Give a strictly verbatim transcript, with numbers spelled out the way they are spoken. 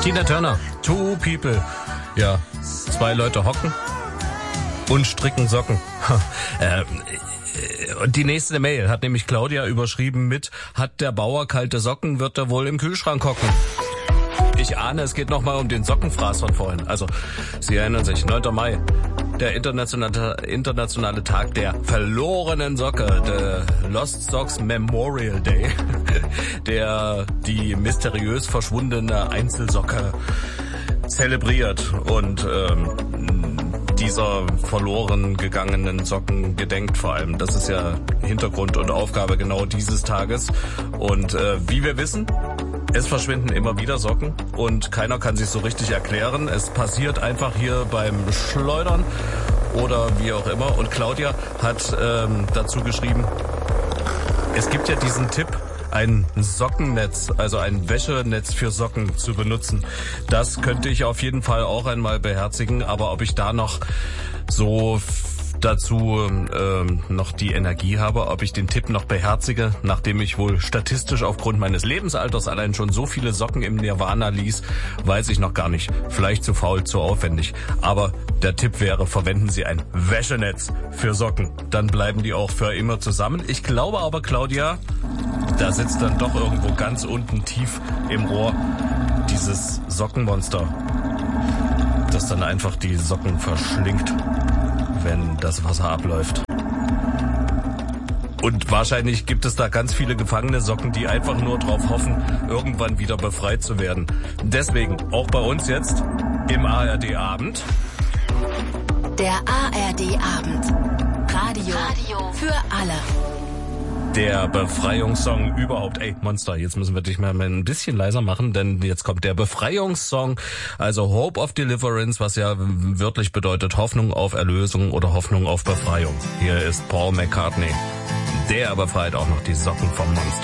Tina Turner, Two People. Ja, zwei Leute hocken und stricken Socken. äh, Und die nächste Mail hat nämlich Claudia überschrieben mit: Hat der Bauer kalte Socken, wird er wohl im Kühlschrank hocken. Ich ahne, es geht nochmal um den Sockenfraß von vorhin. Also, Sie erinnern sich, neunter Mai, der internationale, internationale Tag der verlorenen Socke, der Lost Socks Memorial Day, der die mysteriös verschwundene Einzelsocke zelebriert und ähm, dieser verloren gegangenen Socken gedenkt vor allem. Das ist ja Hintergrund und Aufgabe genau dieses Tages. Und äh, wie wir wissen, es verschwinden immer wieder Socken und keiner kann sich so richtig erklären. Es passiert einfach hier beim Schleudern oder wie auch immer. Und Claudia hat ähm, dazu geschrieben, es gibt ja diesen Tipp, ein Sockennetz, also ein Wäschenetz für Socken zu benutzen. Das könnte ich auf jeden Fall auch einmal beherzigen, aber ob ich da noch so dazu ähm, noch die Energie habe, ob ich den Tipp noch beherzige, nachdem ich wohl statistisch aufgrund meines Lebensalters allein schon so viele Socken im Nirvana ließ, weiß ich noch gar nicht. Vielleicht zu faul, zu aufwendig. Aber der Tipp wäre, verwenden Sie ein Wäschenetz für Socken. Dann bleiben die auch für immer zusammen. Ich glaube aber, Claudia, da sitzt dann doch irgendwo ganz unten tief im Rohr dieses Sockenmonster, das dann einfach die Socken verschlingt, wenn das Wasser abläuft. Und wahrscheinlich gibt es da ganz viele gefangene Socken, die einfach nur drauf hoffen, irgendwann wieder befreit zu werden. Deswegen auch bei uns jetzt im A R D-Abend. Der A R D-Abend. Radio, Radio für alle. Der Befreiungssong überhaupt. Ey, Monster, jetzt müssen wir dich mal ein bisschen leiser machen, denn jetzt kommt der Befreiungssong, also Hope of Deliverance, was ja wörtlich bedeutet Hoffnung auf Erlösung oder Hoffnung auf Befreiung. Hier ist Paul McCartney. Der befreit auch noch die Socken vom Monster.